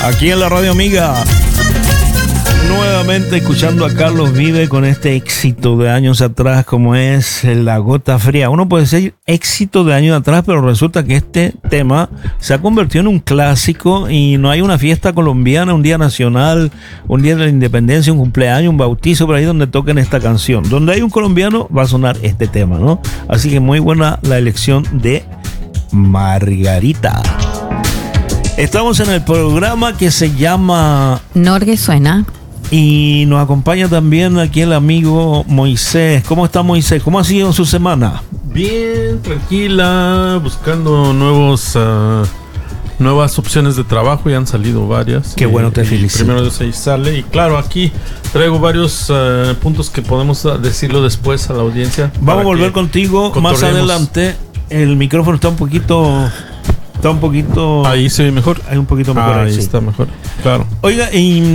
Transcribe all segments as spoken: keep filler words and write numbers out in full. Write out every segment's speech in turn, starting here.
Aquí en la Radio Amiga. Nuevamente escuchando a Carlos Vive con este éxito de años atrás como es La Gota Fría. Uno puede decir éxito de años atrás, pero resulta que este tema se ha convertido en un clásico y no hay una fiesta colombiana, un día nacional, un día de la independencia, un cumpleaños, un bautizo por ahí donde toquen esta canción. Donde hay un colombiano va a sonar este tema, ¿no? Así que muy buena la elección de Margarita. Estamos en el programa que se llama Norge Suena. Y nos acompaña también aquí el amigo Moisés. ¿Cómo está Moisés? ¿Cómo ha sido su semana? Bien, tranquila, buscando nuevos uh, nuevas opciones de trabajo. Ya han salido varias. Qué bueno, te felicito. Primero de seis sale. Y claro, aquí traigo varios uh, puntos que podemos decirlo después a la audiencia. Vamos a volver contigo más adelante. El micrófono está un poquito... Está un poquito... Ahí se ve mejor. Hay un poquito mejor. Ahí sí. está mejor, claro. Oiga,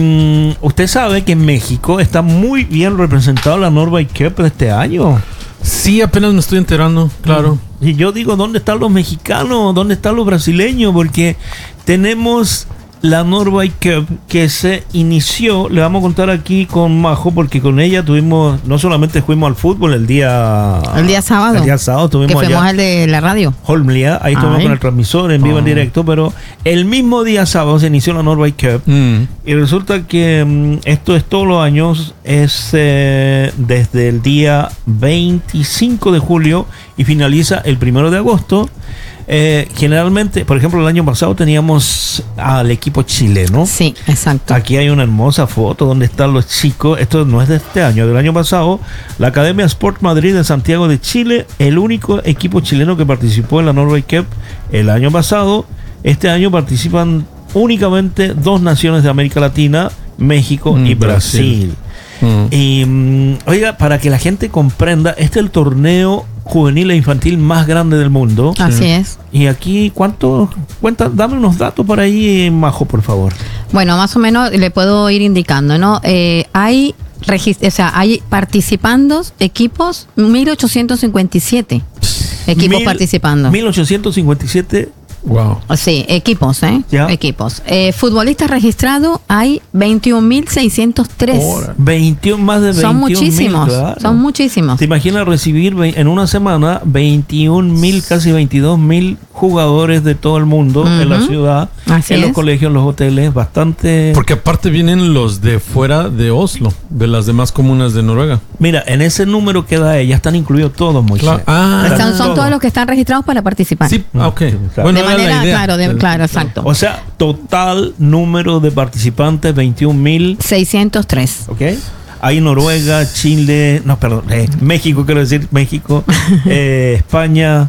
y usted sabe que en México está muy bien representado la Norway Cup de este año. Sí, apenas me estoy enterando, claro. Y yo digo, ¿dónde están los mexicanos? ¿Dónde están los brasileños? Porque tenemos la Norway Cup que se inició, le vamos a contar aquí con Majo, porque con ella tuvimos, no solamente fuimos al fútbol el día... El día sábado. El día sábado tuvimos que fuimos allá, al de la radio. Holmlia, ahí estuvimos con el transmisor en vivo, oh. en directo, pero el mismo día sábado se inició la Norway Cup. Mm. Y resulta que um, esto es todos los años, es eh, desde el día veinticinco de julio y finaliza el primero de agosto. Eh, generalmente, por ejemplo, el año pasado teníamos al equipo chileno. Sí, exacto. Aquí hay una hermosa foto donde están los chicos. Esto no es de este año, del año pasado. La Academia Sport Madrid de Santiago de Chile, el único equipo chileno que participó en la Norway Cup el año pasado. Este año participan únicamente dos naciones de América Latina, México mm, y Brasil. Brasil. Mm. Y um, oiga, para que la gente comprenda, este es el torneo juvenil e infantil más grande del mundo. Así sí. es. Y aquí, ¿cuánto? Cuenta, dame unos datos por ahí, Majo, por favor. Bueno, más o menos le puedo ir indicando, ¿no? Eh, hay regist- o sea, hay participandos, equipos, mil ochocientos cincuenta y siete equipos Mil, participando. mil ochocientos cincuenta y siete Wow. Sí, equipos, ¿eh? ¿Ya? Equipos. Eh, futbolistas registrados hay veintiún mil seiscientos tres. veintiuno, más de veintiún Son muchísimos, mil, claro. son muchísimos. ¿Te imaginas recibir en una semana veintiún mil, casi veintidós mil jugadores de todo el mundo uh-huh. en la ciudad, Así en es. los colegios, en los hoteles? Bastante... Porque aparte vienen los de fuera de Oslo, de las demás comunas de Noruega. Mira, en ese número que da ella están incluidos todos, Moisés. Claro. Ah, Están, son todo. todos los que están registrados para participar. Sí, ok. Claro. Bueno, de manera, claro, de, claro, exacto. O sea, total número de participantes, veintiún mil seiscientos tres. Ok. Hay Noruega, Chile, no, perdón, eh, México, quiero decir, México, eh, España,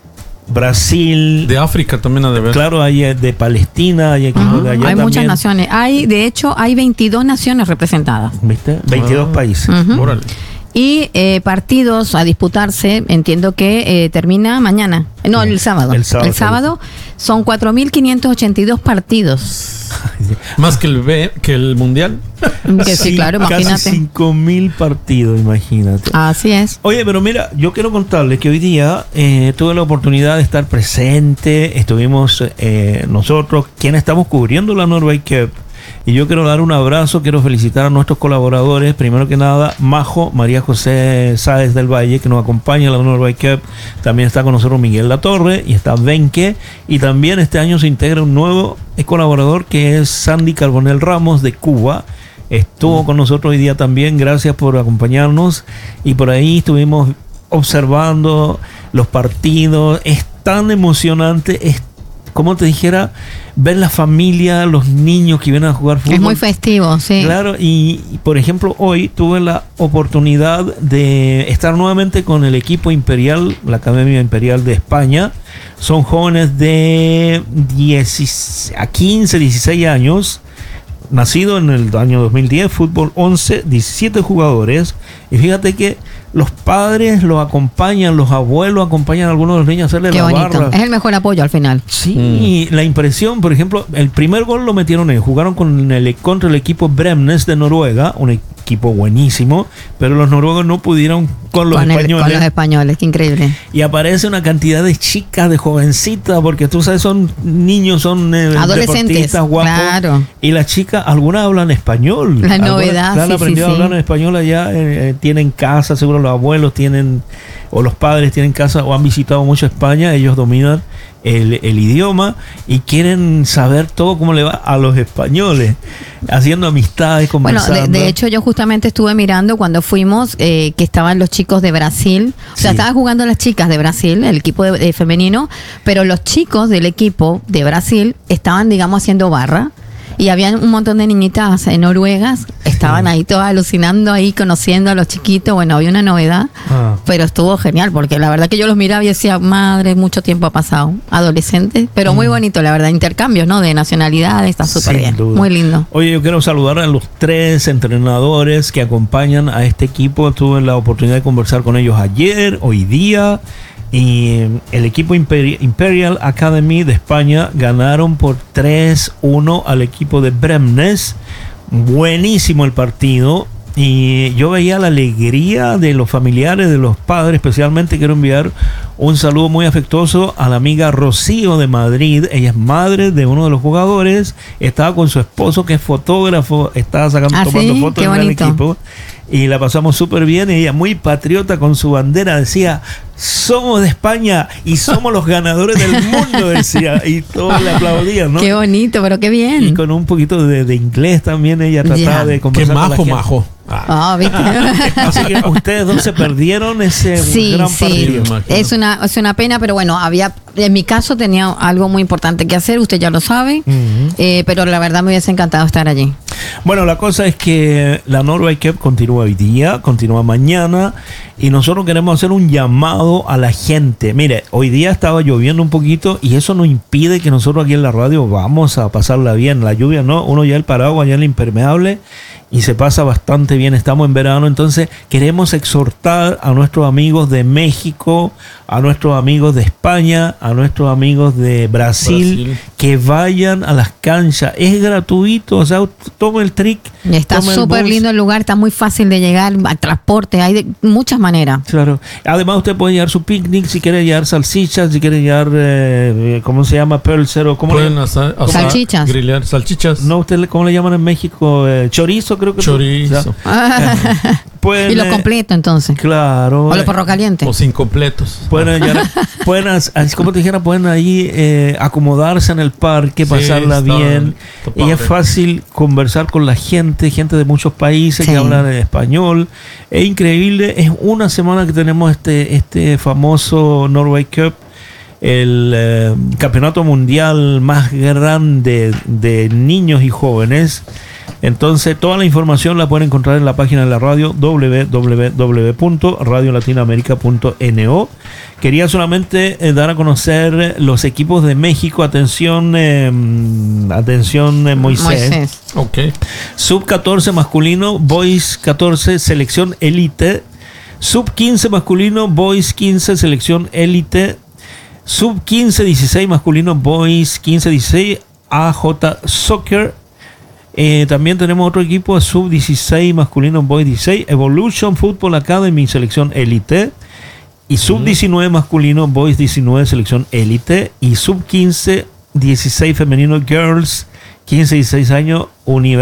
Brasil. De África también ha de ver. Claro, hay de Palestina, hay equipos uh-huh. de allá Hay también. muchas naciones. Hay, de hecho, hay veintidós naciones representadas. ¿Viste? veintidós uh-huh. países. Uh-huh. Órale. Y eh, partidos a disputarse, entiendo que eh, termina mañana. No, el sábado. El sábado, el sábado son cuatro mil quinientos ochenta y dos partidos. Más que el B, que el Mundial. Que sí, claro, imagínate. Casi cinco mil partidos, imagínate. Así es. Oye, pero mira, yo quiero contarles que hoy día eh, tuve la oportunidad de estar presente. Estuvimos eh, nosotros, quienes estamos cubriendo la Norway Cup. Y yo quiero dar un abrazo, quiero felicitar a nuestros colaboradores. Primero que nada, Majo, María José Sáez del Valle, que nos acompaña en la Norway Cup. También está con nosotros Miguel Latorre y está Benque. Y también este año se integra un nuevo colaborador que es Sandy Carbonell Ramos de Cuba. Estuvo con nosotros hoy día también, gracias por acompañarnos. Y por ahí estuvimos observando los partidos. Es tan emocionante, es como te dijera, ver la familia, los niños que vienen a jugar fútbol. Es muy festivo, sí. Claro, y, y por ejemplo, hoy tuve la oportunidad de estar nuevamente con el equipo imperial, la Academia Imperial de España. Son jóvenes de diez a quince, dieciséis años, nacido en el año dos mil diez, fútbol once, diecisiete jugadores. Y fíjate que los padres los acompañan, los abuelos acompañan a algunos de los niños a hacerle Qué la bonito. barra. Es el mejor apoyo al final. Sí, mm. la impresión, por ejemplo, el primer gol lo metieron ellos. Jugaron con el, contra el equipo Bremnes de Noruega, un, equipo buenísimo, pero los noruegos no pudieron con los con, el, españoles. con los españoles, qué increíble. Y aparece una cantidad de chicas, de jovencitas, porque tú sabes, son niños, son eh, adolescentes, deportistas guapos. Claro. Y las chicas, algunas hablan español. La algunas, novedad, claro, sí, aprendido sí, a hablar sí. en español allá, eh, tienen casa, seguro los abuelos tienen, o los padres tienen casa, o han visitado mucho España, ellos dominan el, el idioma y quieren saber todo cómo le va a los españoles, haciendo amistades, conversando. Bueno, de, de hecho yo justamente estuve mirando cuando fuimos eh, que estaban los chicos de Brasil, o sea, Sí. estaban jugando las chicas de Brasil, el equipo de, de femenino, pero los chicos del equipo de Brasil estaban, digamos, haciendo barra. Y habían un montón de niñitas eh, noruegas, estaban ahí todas alucinando, ahí conociendo a los chiquitos. Bueno, había una novedad, Ah. pero estuvo genial, porque la verdad que yo los miraba y decía, madre, mucho tiempo ha pasado. Adolescentes, pero muy bonito, la verdad, intercambios, ¿no? De nacionalidades, está súper Sin bien, duda. muy lindo. Oye, yo quiero saludar a los tres entrenadores que acompañan a este equipo. Tuve la oportunidad de conversar con ellos ayer, hoy día. Y el equipo Imperi- Imperial Academy de España ganaron por tres uno al equipo de Bremnes. Buenísimo el partido. Y yo veía la alegría de los familiares, de los padres. Especialmente quiero enviar un saludo muy afectuoso a la amiga Rocío de Madrid. Ella es madre de uno de los jugadores. Estaba con su esposo, que es fotógrafo. Estaba sacando, ¿Ah, tomando sí? fotos Qué en el bonito. equipo. Y la pasamos súper bien. Y ella, muy patriota con su bandera, decía: somos de España y somos los ganadores del mundo, decía. Y todos le aplaudían, ¿no? Qué bonito, pero qué bien. Y con un poquito de, de inglés también ella trataba Ya. de Qué conversar con la majo, gente. majo. Ah, ¿viste? Así que ustedes dos se perdieron ese Sí, gran sí, partido. imagino. es una, es una pena, pero bueno, había, en mi caso tenía algo muy importante que hacer, usted ya lo sabe, Ujú. eh, pero la verdad me hubiese encantado estar allí. Bueno, la cosa es que la Norway Cup continúa hoy día, continúa mañana, y nosotros queremos hacer un llamado a la gente. Mire, hoy día estaba lloviendo un poquito y eso no impide que nosotros aquí en la radio vamos a pasarla bien. La lluvia no, uno ya el paraguas, ya el impermeable, y se pasa bastante bien. Estamos en verano, entonces queremos exhortar a nuestros amigos de México, a nuestros amigos de España, a nuestros amigos de Brasil, Brasil. que vayan a las canchas. Es gratuito, o sea, toma el trick. Está toma el súper bus. lindo el lugar, está muy fácil de llegar, al transporte, hay de muchas maneras. Claro. Además, usted puede llevar su picnic, si quiere llevar salchichas, si quiere llevar, eh, ¿cómo se llama? Pölser o ¿cómo le Pueden asar, asar, Salchichas. grillear salchichas. No, usted le- ¿cómo le llaman en México? Eh, chorizo, creo que. Chorizo. O sea, pueden, Y lo eh, completo entonces. Claro. O eh, los perros calientes. O sin completos. Pueden, hallar- pueden as- así como te dijera, pueden ahí eh, acomodarse en el parque, Sí, pasarla está- bien. está Y es padre. fácil conversar con la gente, gente de muchos países Sí. que hablan en español. Es increíble, es una semana que tenemos este, este famoso Norway Cup, el eh, campeonato mundial más grande de niños y jóvenes. Entonces, toda la información la pueden encontrar en la página de la radio, doble u doble u doble u punto radio latinoamérica punto no. Quería solamente eh, dar a conocer los equipos de México. Atención, eh, atención eh, Moisés. Moisés. Ok. Sub catorce masculino, Boys catorce, selección élite. Sub quince masculino, Boys quince, selección élite. Sub quince dieciséis masculino, Boys quince dieciséis, A J Soccer. Eh, también tenemos otro equipo, Sub dieciséis masculino, Boys dieciséis, Evolution Football Academy, selección élite. Y Sub diecinueve masculino, Boys diecinueve, selección élite. Y Sub quince dieciséis femenino, Girls quince dieciséis años, Universidad.